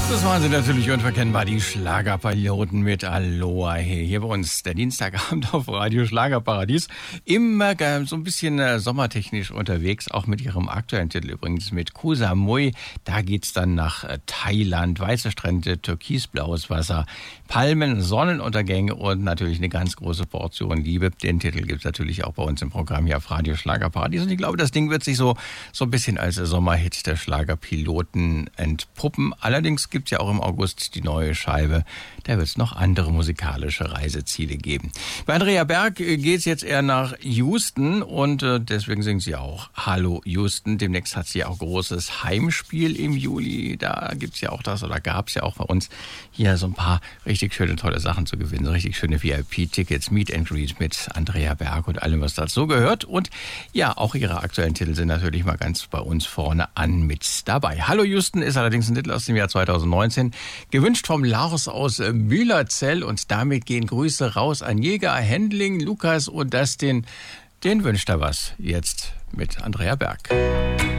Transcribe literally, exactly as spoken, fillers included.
Das waren sie natürlich unverkennbar, die Schlagerpiloten mit Aloha Hey. Hier bei uns der Dienstagabend auf Radio Schlagerparadies. Immer äh, so ein bisschen äh, sommertechnisch unterwegs, auch mit ihrem aktuellen Titel übrigens mit Koh Samui. Da geht's dann nach äh, Thailand, weiße Strände, türkisblaues Wasser, Palmen, Sonnenuntergänge und natürlich eine ganz große Portion Liebe. Den Titel gibt's natürlich auch bei uns im Programm hier auf Radio Schlagerparadies. Und ich glaube, das Ding wird sich so, so ein bisschen als Sommerhit der Schlagerpiloten entpuppen. Allerdings gibt ja auch im August die neue Scheibe. Da wird es noch andere musikalische Reiseziele geben. Bei Andrea Berg geht es jetzt eher nach Houston und äh, deswegen singt sie auch Hallo Houston. Demnächst hat sie auch großes Heimspiel im Juli. Da gibt es ja auch das oder gab es ja auch bei uns hier so ein paar richtig schöne, tolle Sachen zu gewinnen. So richtig schöne V I P-Tickets, Meet and Greet mit Andrea Berg und allem, was dazu gehört. Und ja, auch ihre aktuellen Titel sind natürlich mal ganz bei uns vorne an mit dabei. Hallo Houston ist allerdings ein Titel aus dem Jahr zweitausendneunzehn. Gewünscht vom Lars aus Mühlerzell und damit gehen Grüße raus an Jäger, Händling, Lukas und Dustin. Den wünscht er was jetzt mit Andrea Berg.